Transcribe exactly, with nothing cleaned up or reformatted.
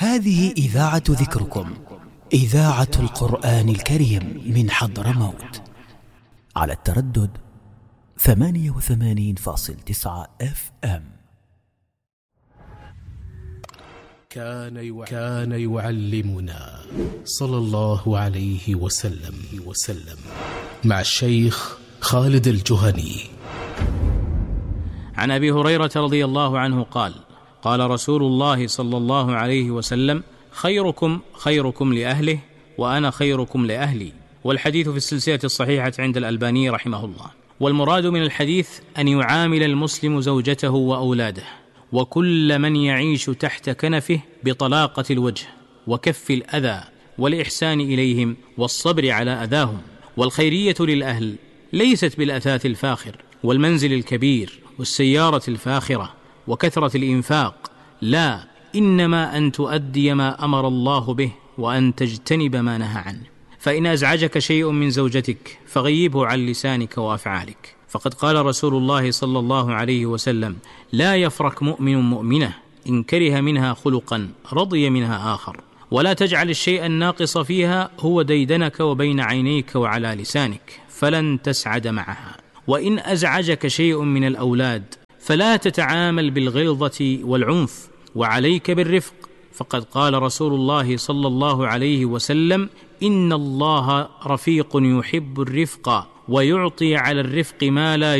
هذه إذاعة ذكركم، إذاعة القرآن الكريم من حضرموت، على التردد ثمانية وثمانين فاصل تسعة اف ام. كان يع... كان يعلمنا صلى الله عليه وسلم وسلم مع الشيخ خالد الجهني. عن أبي هريرة رضي الله عنه قال: قال رسول الله صلى الله عليه وسلم: خيركم خيركم لأهله وأنا خيركم لأهلي. والحديث في السلسلة الصحيحة عند الألباني رحمه الله. والمراد من الحديث أن يعامل المسلم زوجته وأولاده وكل من يعيش تحت كنفه بطلاقة الوجه وكف الأذى والإحسان إليهم والصبر على أذاهم. والخيرية للأهل ليست بالأثاث الفاخر والمنزل الكبير والسيارة الفاخرة وكثرة الإنفاق، لا، إنما أن تؤدي ما أمر الله به وأن تجتنب ما نهى عنه. فإن أزعجك شيء من زوجتك فغيبه عن لسانك وأفعالك، فقد قال رسول الله صلى الله عليه وسلم: لا يفرق مؤمن مؤمنة إن كره منها خلقا رضي منها آخر. ولا تجعل الشيء الناقص فيها هو ديدنك وبين عينيك وعلى لسانك، فلن تسعد معها. وإن أزعجك شيء من الأولاد فلا تتعامل بالغلظة والعنف، وعليك بالرفق، فقد قال رسول الله صلى الله عليه وسلم: إن الله رفيق يحب الرفق ويعطي على الرفق ما لا